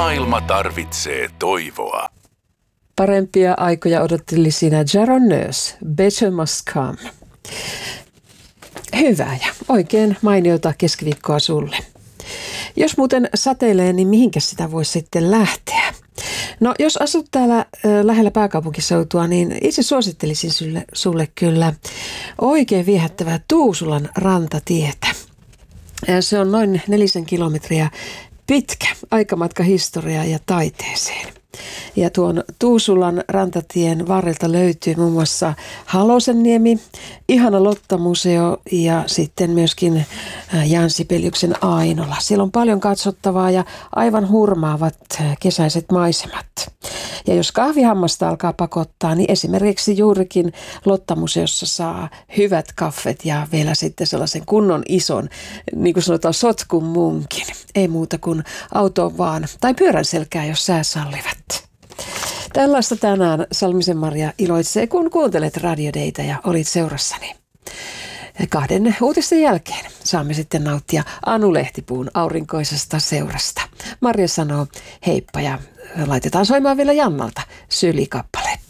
Maailma tarvitsee toivoa. Parempia aikoja odotteli siinä Jaron Nurse, Better Must Come. Hyvää ja oikein mainiota keskiviikkoa sulle. Jos muuten sateilee, niin mihinkä sitä voisi sitten lähteä? No, jos asut täällä lähellä pääkaupunkiseutua, niin itse suosittelisin sulle kyllä oikein viehättävää Tuusulan rantatietä. Se on noin 4 kilometriä pitkä aikamatka historiaa ja taiteeseen. Ja tuon Tuusulan rantatien varrelta löytyy muun muassa Halosenniemi, ihana Lotta-museo ja sitten myöskin Jan Sibeliuksen Ainola. Siellä on paljon katsottavaa ja aivan hurmaavat kesäiset maisemat. Ja jos kahvihammasta alkaa pakottaa, niin esimerkiksi juurikin Lotta-museossa saa hyvät kaffet ja vielä sitten sellaisen kunnon ison, niin kuin sanotaan, sotkun munkin. Ei muuta kuin autoon vaan, tai pyörän selkää, jos sää sallivat. Tällaista tänään Salmisen Maria iloitsee, kun kuuntelet Radiodeitä ja olit seurassani. 2 uutisten jälkeen saamme sitten nauttia Anu Lehtipuun aurinkoisesta seurasta. Maria sanoo heippa ja laitetaan soimaan vielä Jannalta Syli-kappale.